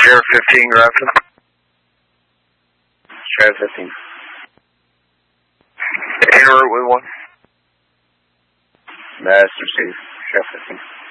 Sheriff 15, Grafton. Sheriff 15. En route with one. Master Steve, Sheriff 15.